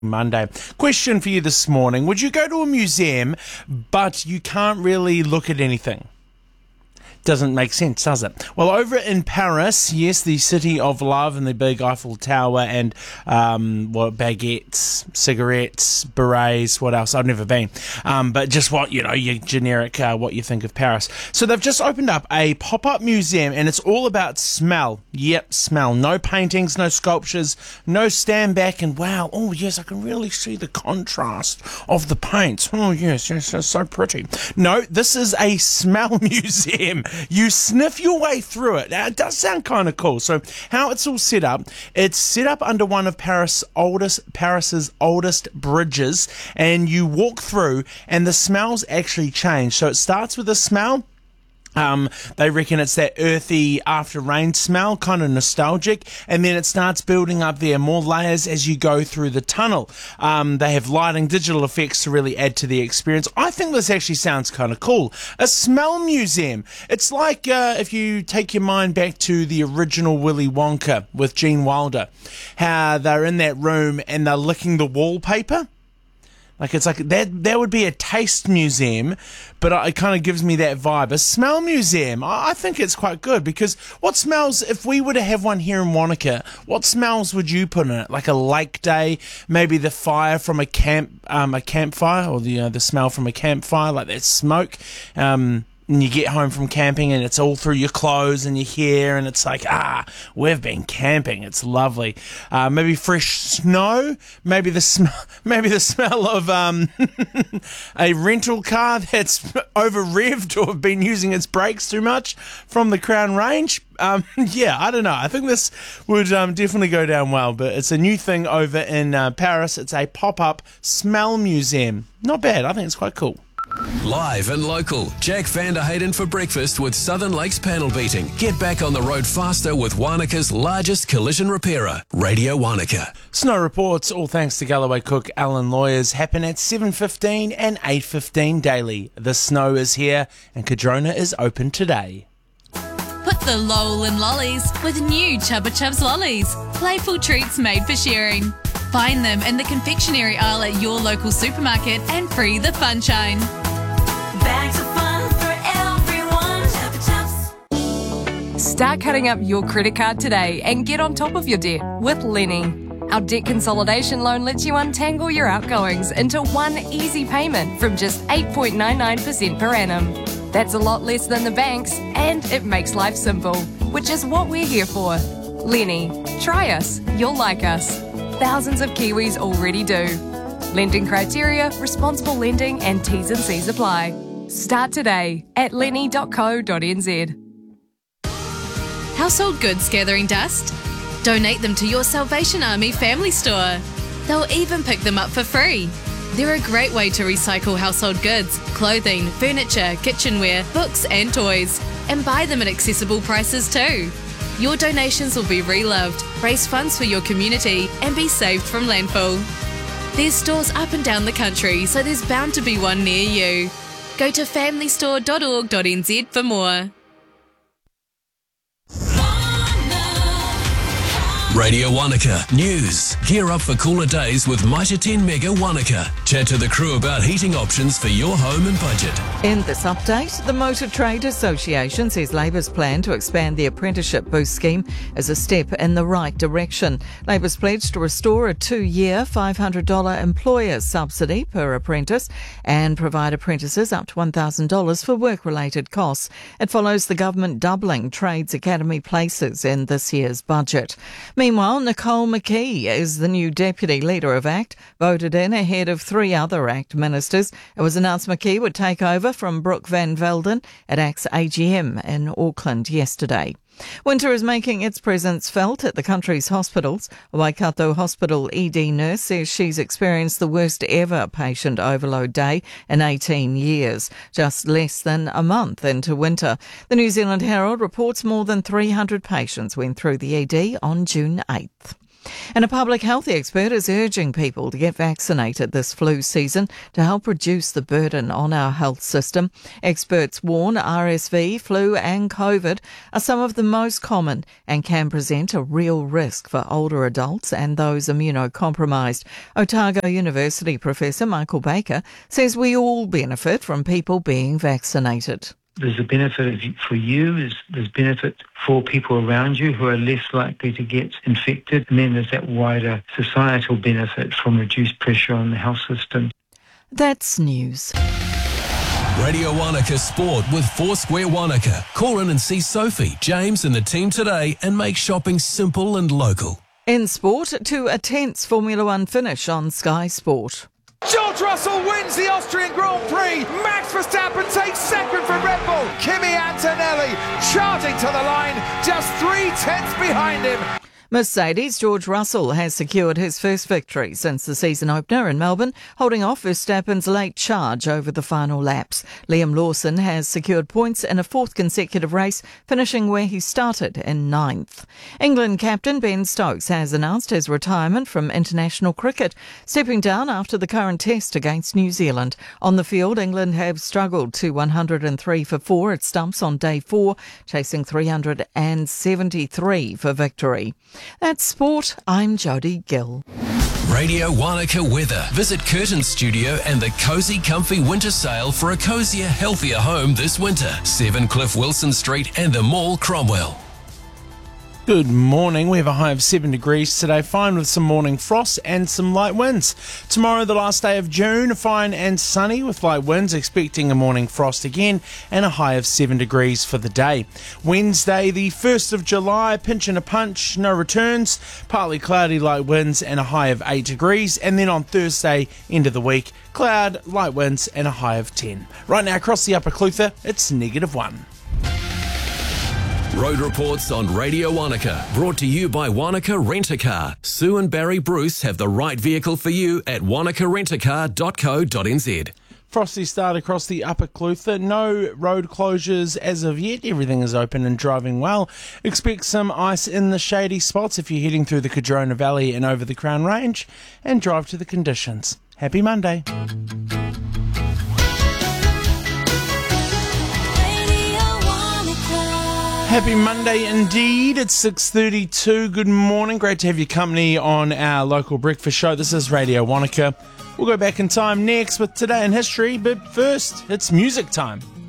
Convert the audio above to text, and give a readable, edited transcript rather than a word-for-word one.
Monday. Question for you this morning. Would you go to a museum, but you can't really look at anything? Doesn't make sense, does it? Well, over in Paris, yes, the city of love and the big Eiffel Tower and baguettes, cigarettes, berets, what else? I've never been. But just what, your generic, what you think of Paris. So they've just opened up a pop-up museum and it's all about smell. Yep, smell. No paintings, no sculptures, no stand back and wow, oh yes, I can really see the contrast of the paints. Oh yes, that's so pretty. No, this is a smell museum. You sniff your way through it. Now, it does sound kind of cool. So how it's all set up, it's set up under one of Paris's oldest bridges, and you walk through and the smells actually change. So it starts with a smell. They reckon it's that earthy after rain smell, kind of nostalgic, and then it starts building up there, more layers as you go through the tunnel. They have lighting, digital effects to really add to the experience. I think this actually sounds kind of cool. A smell museum. It's like if you take your mind back to the original Willy Wonka with Gene Wilder, how they're in that room and they're licking the wallpaper. It's like that would be a taste museum, but it kind of gives me that vibe. A smell museum, I think it's quite good because what smells, if we were to have one here in Wanaka, what smells would you put in it? Like a lake day, maybe the fire from a campfire, or the smell from a campfire, like that smoke. And you get home from camping and it's all through your clothes and your hair and it's like, we've been camping. It's lovely. Maybe fresh snow. Maybe the smell of a rental car that's over-revved or been using its brakes too much from the Crown Range. Yeah, I don't know. I think this would definitely go down well, but it's a new thing over in Paris. It's a pop-up smell museum. Not bad. I think it's quite cool. Live and local, Jack van der Hayden for breakfast with Southern Lakes Panel Beating. Get back on the road faster with Wanaka's largest collision repairer, Radio Wanaka. Snow reports, all thanks to Galloway Cook Allen Lawyers, happen at 7:15 and 8:15 daily. The snow is here and Cadrona is open today. Put the lol in lollies with new Chubba Chubs lollies. Playful treats made for sharing. Find them in the confectionery aisle at your local supermarket and free the funshine. Bags of fun for everyone. Chubba Chubs. Start cutting up your credit card today and get on top of your debt with Lenny. Our debt consolidation loan lets you untangle your outgoings into one easy payment from just 8.99% per annum. That's a lot less than the banks, and it makes life simple, which is what we're here for. Lenny, try us. You'll like us. Thousands of Kiwis already do. Lending criteria, responsible lending and T's and C's apply. Start today at lenny.co.nz. Household goods gathering dust? Donate them to your Salvation Army family store. They'll even pick them up for free. They're a great way to recycle household goods, clothing, furniture, kitchenware, books and toys, and buy them at accessible prices too. Your donations will be reloved, raise funds for your community, and be saved from landfill. There's stores up and down the country, so there's bound to be one near you. Go to familystore.org.nz for more. Radio Wanaka News. Gear up for cooler days with Mitre 10 Mega Wanaka. Chat to the crew about heating options for your home and budget. In this update, the Motor Trade Association says Labour's plan to expand the Apprenticeship Boost scheme is a step in the right direction. Labour's pledged to restore a 2-year $500 employer subsidy per apprentice and provide apprentices up to $1,000 for work-related costs. It follows the government doubling Trades Academy places in this year's budget. Meanwhile, Nicole McKee is the new Deputy Leader of ACT, voted in ahead of 3 other ACT ministers. It was announced McKee would take over from Brooke Van Velden at ACT's AGM in Auckland yesterday. Winter is making its presence felt at the country's hospitals. A Waikato Hospital ED nurse says she's experienced the worst ever patient overload day in 18 years, just less than a month into winter. The New Zealand Herald reports more than 300 patients went through the ED on June 8th. And a public health expert is urging people to get vaccinated this flu season to help reduce the burden on our health system. Experts warn RSV, flu and COVID are some of the most common and can present a real risk for older adults and those immunocompromised. Otago University Professor Michael Baker says we all benefit from people being vaccinated. There's a benefit for you, there's benefit for people around you who are less likely to get infected, and then there's that wider societal benefit from reduced pressure on the health system. That's news. Radio Wanaka Sport with Foursquare Wanaka. Call in and see Sophie, James and the team today and make shopping simple and local. In sport, to a tense Formula One finish on Sky Sport. George Russell wins the Austrian Grand Prix. Max Verstappen takes second from Red Bull. Kimi Antonelli charging to the line, just 3/10 behind him. Mercedes' George Russell has secured his first victory since the season opener in Melbourne, holding off Verstappen's late charge over the final laps. Liam Lawson has secured points in a fourth consecutive race, finishing where he started in ninth. England captain Ben Stokes has announced his retirement from international cricket, stepping down after the current test against New Zealand. On the field, England have struggled to 103 for 4 at stumps on day 4, chasing 373 for victory. That's sport. I'm Jodie Gill. Radio Wanaka weather. Visit Curtin Studio and the Cozy Comfy Winter Sale for a cozier, healthier home this winter. 7 Cliff Wilson Street and the Mall, Cromwell. Good morning. We have a high of 7 degrees today, fine with some morning frost and some light winds. Tomorrow, the last day of June, fine and sunny with light winds, expecting a morning frost again and a high of 7 degrees for the day. Wednesday, the 1st of July, pinch and a punch, no returns, partly cloudy, light winds and a high of 8 degrees. And then on Thursday, end of the week, cloud, light winds and a high of 10. Right now, across the Upper Clutha, it's -1. Road reports on Radio Wanaka, brought to you by Wanaka Rent-A-Car. Sue and Barry Bruce have the right vehicle for you at wanakarentacar.co.nz. Frosty start across the Upper Clutha. No road closures as of yet. Everything is open and driving well. Expect some ice in the shady spots if you're heading through the Cardrona Valley and over the Crown Range, and drive to the conditions. Happy Monday. Happy Monday indeed. It's 6:32. Good morning. Great to have your company on our local breakfast show. This is Radio Wanaka. We'll go back in time next with Today in History, but first, it's music time.